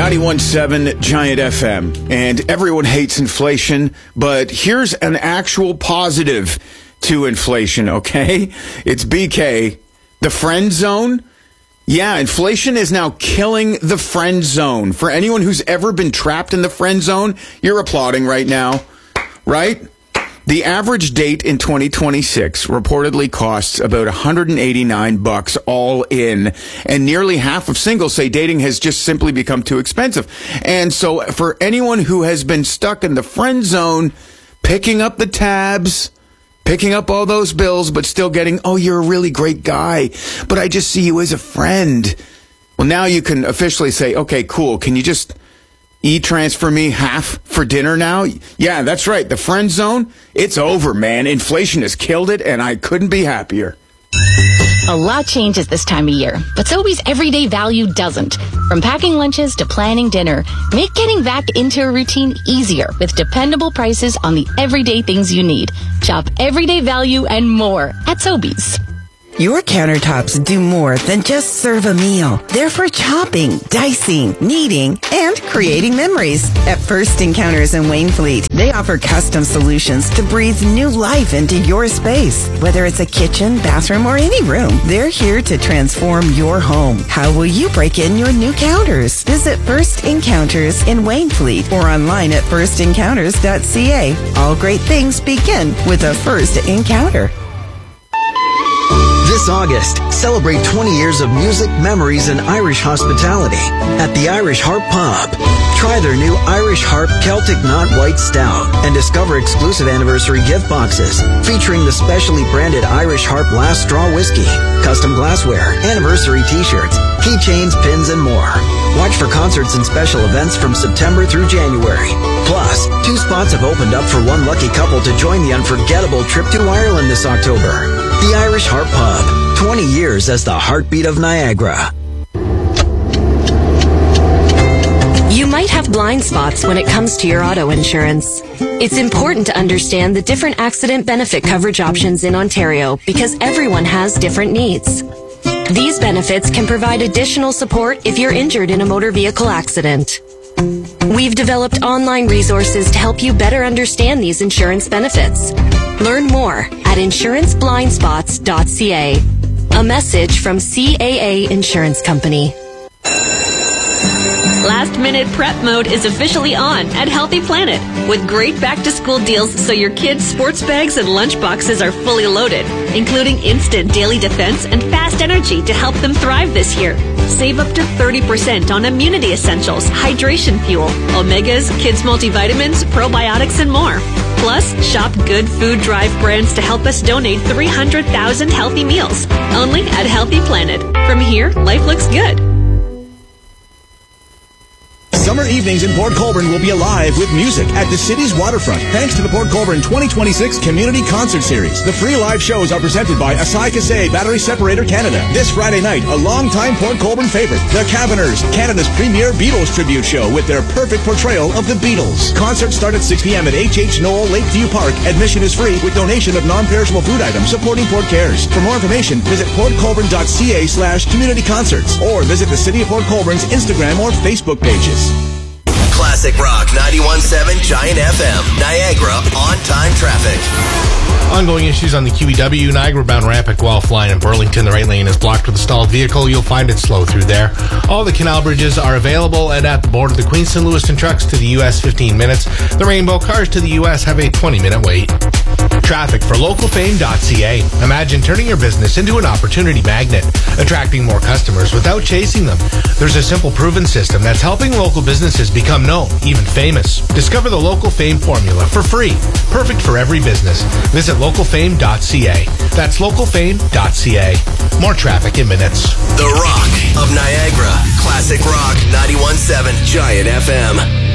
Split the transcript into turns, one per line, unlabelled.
91.7 Giant FM. And everyone hates inflation, but here's an actual positive to inflation, okay? It's BK. The friend zone. Yeah, inflation is now killing the friend zone. For anyone who's ever been trapped in the friend zone, you're applauding right now, right? The average date in 2026 reportedly costs about $189 all in, and nearly half of singles say dating has just simply become too expensive. And so for anyone who has been stuck in the friend zone, picking up the tabs, picking up all those bills, but still getting, oh, you're a really great guy, but I just see you as a friend. Well, now you can officially say, okay, cool, can you just e-transfer me half for dinner now? Yeah, that's right. The friend zone, it's over, man. Inflation has killed it, and I couldn't be happier.
A lot changes this time of year, but Sobeys Everyday Value doesn't. From packing lunches to planning dinner, make getting back into a routine easier with dependable prices on the everyday things you need. Shop Everyday Value and more at Sobeys.
Your countertops do more than just serve a meal. They're for chopping, dicing, kneading, and creating memories. At First Encounters in Wainfleet, they offer custom solutions to breathe new life into your space. Whether it's a kitchen, bathroom, or any room, they're here to transform your home. How will you break in your new counters? Visit First Encounters in Wainfleet or online at firstencounters.ca. All great things begin with a first encounter.
This August, celebrate 20 years of music, memories, and Irish hospitality at the Irish Harp Pub. Try their new Irish Harp Celtic Knot White Stout and discover exclusive anniversary gift boxes featuring the specially branded Irish Harp Last Straw Whiskey, custom glassware, anniversary t-shirts, keychains, pins, and more. Watch for concerts and special events from September through January. Plus, 2 spots have opened up for one lucky couple to join the unforgettable trip to Ireland this October. The Irish Harp Pub, 20 years as the heartbeat of Niagara.
You might have blind spots when it comes to your auto insurance. It's important to understand the different accident benefit coverage options in Ontario because everyone has different needs. These benefits can provide additional support if you're injured in a motor vehicle accident. We've developed online resources to help you better understand these insurance benefits. Learn more at insuranceblindspots.ca. A message from CAA Insurance Company.
Last minute prep mode is officially on at Healthy Planet with great back-to-school deals so your kids' sports bags and lunch boxes are fully loaded, including instant daily defense and fast energy to help them thrive this year. Save up to 30% on immunity essentials, hydration fuel, omegas, kids' multivitamins, probiotics, and more. Plus, shop Good Food Drive brands to help us donate 300,000 healthy meals. Only at Healthy Planet. From here, life looks good.
Summer evenings in Port Colborne will be alive with music at the city's waterfront, thanks to the Port Colborne 2026 Community Concert Series. The free live shows are presented by Asai Kasei Battery Separator Canada. This Friday night, a longtime Port Colborne favorite, the Caverners, Canada's premier Beatles tribute show with their perfect portrayal of the Beatles. Concerts start at 6 p.m. at H.H. Knoll Lakeview Park. Admission is free with donation of non-perishable food items supporting Port Cares. For more information, visit portcolborne.ca/communityconcerts or visit the City of Port Colborne's Instagram or Facebook pages.
Classic Rock 91.7 Giant FM. Niagara on-time traffic.
Ongoing issues on the QEW Niagara-bound ramp at Guelph Line in Burlington. The right lane is blocked with a stalled vehicle. You'll find it slow through there. All the canal bridges are available, and at the border, the Queenston Lewiston trucks to the U.S. 15 minutes. The Rainbow cars to the U.S. have a 20-minute wait. Traffic for localfame.ca. Imagine turning your business into an opportunity magnet, attracting more customers without chasing them. There's a simple, proven system that's helping local businesses become known, even famous. Discover the Local Fame formula for free. Perfect for every business. Visit localfame.ca. That's localfame.ca. More traffic in minutes.
The Rock of Niagara. Classic Rock 91.7 Giant FM.